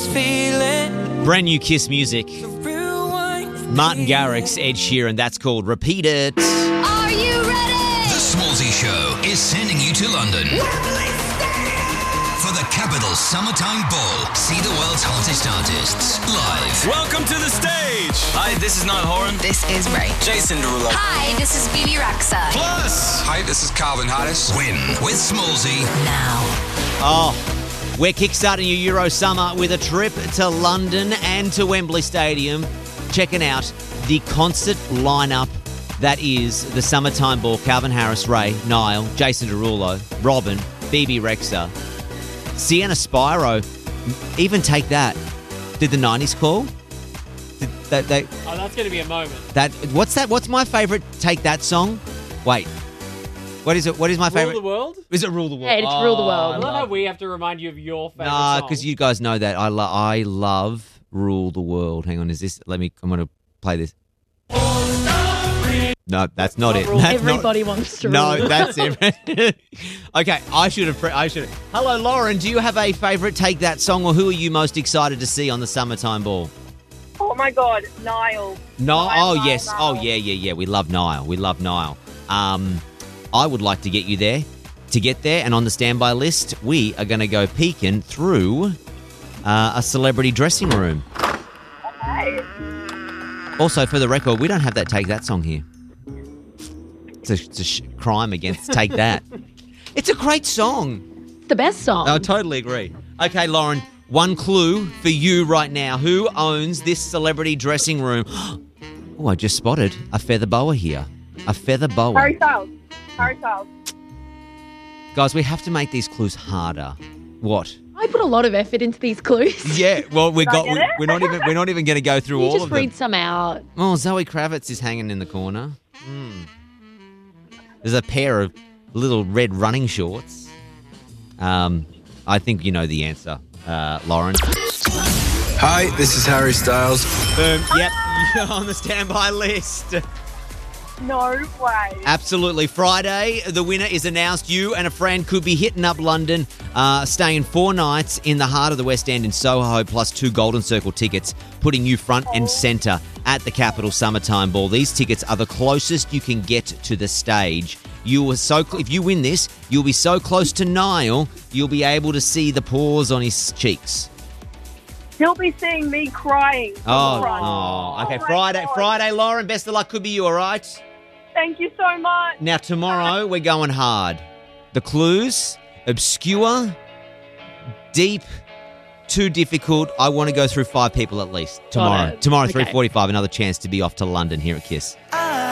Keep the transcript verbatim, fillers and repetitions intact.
feeling. Brand new Kiss music. Martin Garrix, Ed Sheeran. That's called Repeat It. Are you ready? The Smallsy Show is sending you to London for the Capital Summertime Ball. See the world's hottest artists live. Welcome to the stage. Hi, this is Niall Horan. This is Ray. Jason Derulo. Hi, this is Bibi Rexa. Plus. Hi, this is Calvin Harris. Win with Smallsy. Now. Oh, we're kickstarting your Euro summer with a trip to London and to Wembley Stadium. Checking out the concert lineup that is the Summertime Ball. Calvin Harris, Ray, Niall, Jason Derulo, Robin, Bibi Rexa, Sienna Spyro. Even Take That. Did the nineties call? Did that, they, Oh, that's going to be a moment. that what's that? What's my favourite Take That song? Wait, what is it? What is my Rule favourite? the world? Is it Rule the World? Yeah, it's Rule the World. I I love love how we have to remind you of your favourite Nah, song. because you guys know that I lo- I love Rule the World. Hang on, is this? Let me. I'm going to play this. No, that's not it. That's not- Everybody wants to No, rule. that's it. Okay, I should have. Pre- I should. have. Hello, Lauren. Do you have a favourite Take That song, or who are you most excited to see on the Summertime Ball? Oh my God, Niall. No. Niall, Oh Niall, yes. Niall. Oh yeah, yeah, yeah. We love Niall. We love Niall. Um, I would like to get you there. To get there and on the standby list, we are going to go peeking through uh, a celebrity dressing room. Okay. Also, for the record, we don't have that Take That song here. It's a, it's a sh- crime against Take That. It's a great song. The best song. I totally agree. Okay, Lauren, one clue for you right now. Who owns this celebrity dressing room? Oh, I just spotted a feather boa here. A feather boa. Harry Styles. Harry Styles. Guys, we have to make these clues harder. What? I put a lot of effort into these clues. Yeah, well, we Did I got. get We, it? we're not even. We're not even going to go through You all just of read them. some out. Oh, Zoe Kravitz is hanging in the corner. Hmm. There's a pair of little red running shorts. Um, I think you know the answer, uh, Lauren. Hi, this is Harry Styles. Boom. Yep, you're on the standby list. No way. Absolutely. Friday, the winner is announced. You and a friend could be hitting up London, uh, staying four nights in the heart of the West End in Soho, plus two Golden Circle tickets, putting you front and centre at the Capital Summertime Ball. These tickets are the closest you can get to the stage. You are so cl- if you win this, you'll be so close to Niall, you'll be able to see the pores on his cheeks. He'll be seeing me crying. from Oh, the front. oh okay. my Friday, God. Friday, Lauren. Best of luck. Could be you. All right. Thank you so much. Now, tomorrow, we're going hard. The clues, obscure, deep, too difficult. I want to go through five people at least tomorrow. it. Tomorrow, Okay. three forty-five, another chance to be off to London here at Kiss.